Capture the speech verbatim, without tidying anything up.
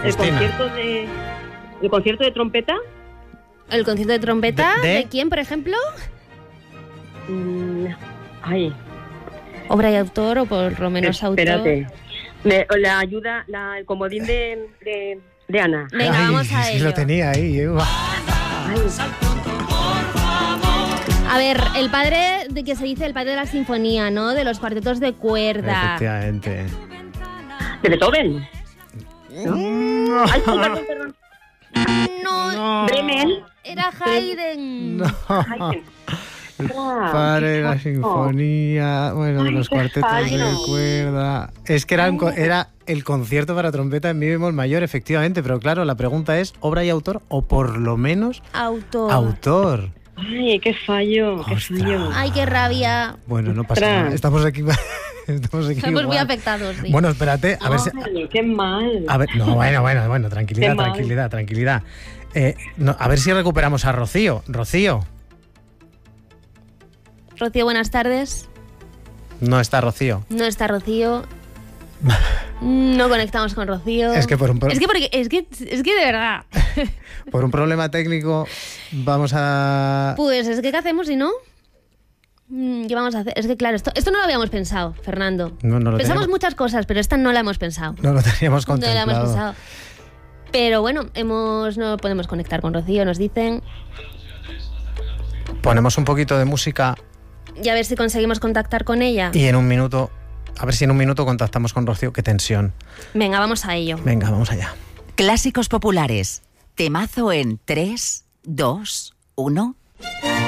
Agustina. El concierto de, el concierto de trompeta. ¿El concierto de trompeta? ¿De- ¿De, de? quién, por ejemplo? Mm, ay, Obra y autor o por lo menos espérate. autor. Me- la ayuda, la, el comodín de, de, de Ana. Venga, Ay, vamos a sí, ello. lo tenía ahí. eh. Ay, A ver, el padre de que se dice el padre de la sinfonía, ¿no? De los cuartetos de cuerda. Efectivamente. de Beethoven. ¿No? Ay, perdón, perdón. No, No. Bremen. era Haydn. No. Ay, qué- Ah, Padre de la qué fallo. sinfonía, bueno, de Ay, los qué cuartetos fallo. de cuerda. Es que era, un co- era el concierto para trompeta en mi bemol mayor, efectivamente, pero claro, la pregunta es, ¿obra y autor o por lo menos Autor. autor? Ay, qué fallo, qué Ostras. fallo. Ay, qué rabia. Bueno, no pasa Ostras. nada, estamos aquí, estamos aquí Estamos muy igual. afectados, sí. Bueno, espérate, a ver si... Ay, qué mal. A ver, no, bueno, bueno, bueno, tranquilidad, Qué mal. tranquilidad, tranquilidad. Eh, no, a ver si recuperamos a Rocío. Rocío, Rocío, buenas tardes. no está Rocío. No está Rocío. No conectamos con Rocío. Es que por un pro- Es que, porque, es que, es que de verdad. Por un problema técnico vamos a... Pues es que, ¿qué hacemos si no? Mm, ¿Qué vamos a hacer? Es que, claro, esto, esto no lo habíamos pensado, Fernando. No, no lo Pensamos teníamos- muchas cosas, pero esta no la hemos pensado. No lo teníamos No la hemos contemplado. pensado. Pero bueno, hemos, no podemos conectar con Rocío, nos dicen. Ponemos un poquito de música Y a ver si conseguimos contactar con ella. y en un minuto, a ver si en un minuto contactamos con Rocío. Qué tensión. Venga, vamos a ello. Venga, vamos allá. Clásicos populares. Temazo en tres, dos, uno.